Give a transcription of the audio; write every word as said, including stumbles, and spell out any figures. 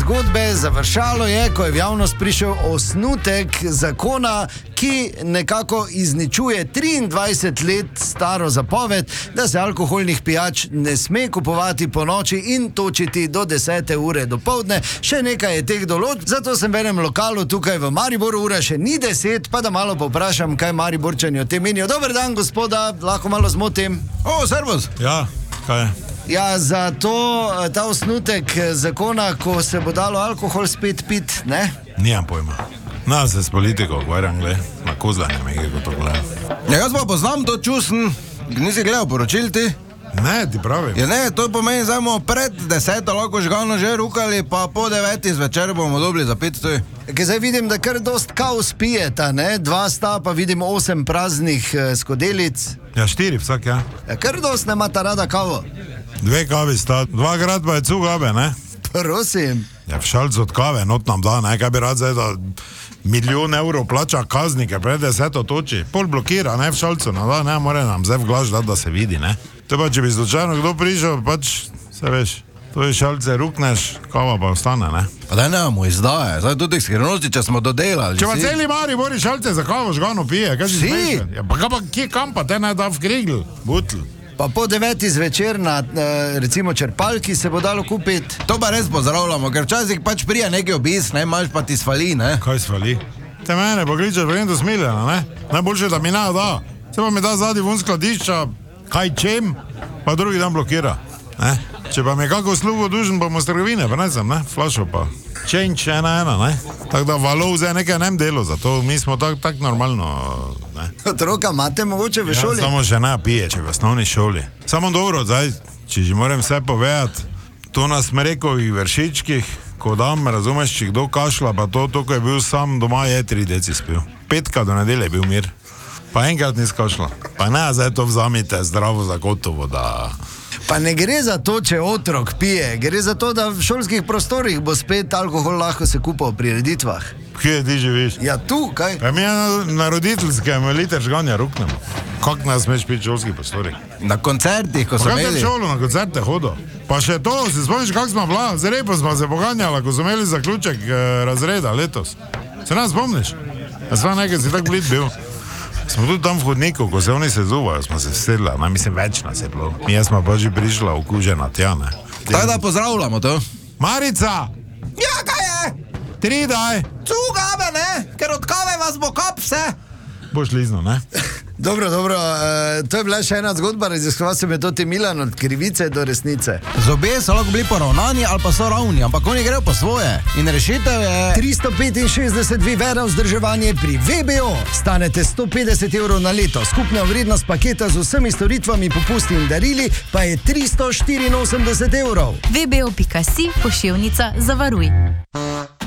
zgodbe završalo je, ko je v javnost prišel osnutek zakona, ki nekako izničuje triindvajset let staro zapoved, da se alkoholnih pijač ne sme kupovati po noči in točiti do desete ure dopoldne. Še nekaj je teh določb, zato sem v enem lokalu tukaj v Mariboru, ura še ni deset, pa da malo povprašam, kaj Mariborčani o tem menijo. Dober dan, gospoda, lahko malo zmotim. O, servus. Ja, kaj je? Ja, za to, ta osnutek zakona, ko se bo dalo alkohol spet pit, ne? Nijam pojma. Na se s politiko ukvarjam, gled, na kozlanje me gre, ko to gledam. Ja, jaz pa poznam to čusen, nisi gledal poročil ti? Ne, ti pravim. Ja ne, to pomeni, zdaj bomo pred deseto lahko žgano že rukali, pa po deveti zvečer bomo dobili za pit tuj. Ker zdaj vidim, da kar dost kaos pijeta, ne? Dva sta, pa vidim osem praznih eh, skodelic. Ja, štiri vsak, ja. Ja, kar dost ne imata rada kavo. Dve kavi sta, dva grad pa je cugabe, ne? Prosim. Ja, v šalcu od kave not nam da, ne? Kaj bi rad zdaj, da milijon evrov plača kaznike pred deseto toči. Pol blokira, ne, v šalcu, no da, ne, more nam zdaj v glaž dati, da se vidi, ne? To pa, če bi slučajno kdo prišel, pač, se veš, to je šalce, rukneš, kava pa ostane, ne? Pa da ne mu izdaje, zdaj tudi skrivnosti, če smo dodelali. Če pa si? celi Maribor šalce za kavo žgano pije, kaj si Si? smešen? Ja, pa kaj pa, kje kam pa, te naj da v krigl, butl. Pa po deveti zvečer na, eh, recimo, črpalki se bo dalo kupiti. To pa res pozdravljamo, ker včasih pač prija neki obisk, ne, imaš pa ti svali, ne? Kaj svali? Te mene pokličeš, vrem do smiljena, ne? Najboljše, da mi ne da. Se pa mi da zadnji vun skladišča, kaj čem, pa drugi dan blokira, ne? Če pa mi kako slugo dužen, pa mu s trgovine, pa ne sem, ne? Flašo pa. Change ena ena, ne? Tako da valov zdaj nekaj nem delo, zato mi smo tako tak normalno, ne? Otroka imate mogoče v šoli? Ja, samo žena pije, če v osnovni šoli. Samo dobro, zdaj, če že moram vse povedati, to na smrekovih vršičkih, ko dam, razumeš, če kdo kašla, pa to, to, ko je bil sam doma, je tri deci spil. Petka do nedelje je bil mir. Pa enkrat nis kašla. Pa ne, zdaj to vzamite zdravo za gotovo, da... Pa ne gre za to, če otrok pije, gre za to, da v šolskih prostorih bo spet alkohol lahko se kupal pri reditvah. Kje ti živiš? Ja, tu, kaj? Pa mi na, na roditeljskem liter žganja ruknemo. Kako nas smeš piti v šolskih prostorih? Na koncertih, ko so Kaj imeli. te šolo, na koncerte hodo? Pa še to, si spomniš, kak smo bila? Z repo smo se poganjala, ko smo imeli zaključek eh, razreda letos. Se nas spomniš? Ja, sva nekaj si tak blit bil. Smo tudi tam v hodniku, ko se oni sezuvajo, smo se sedla, ne, mislim, več nas je bilo. Mi smo pa že prišla okužena tja, ne. Tako da pozdravljamo to. Marica! Ja, kaj je? Tri daj! Cugabe, ne? Ker od kave vas bo kap vse. Boš lizno, ne? Dobro, dobro, uh, to je bila še ena zgodba, raziskoval se metodi Milan od krivice do resnice. Zobje so lahko bili poravnani ali pa so ravni, ampak oni grejo po svoje. In rešitev je... tristo petinšestdeset Vivera vzdrževanje pri V B O. Stanete sto petdeset evrov na leto. Skupna vrednost paketa z vsemi storitvami, popusti in darili pa je tristo štiriinosemdeset evrov. V B O pika si, pošiljnica, zavaruj.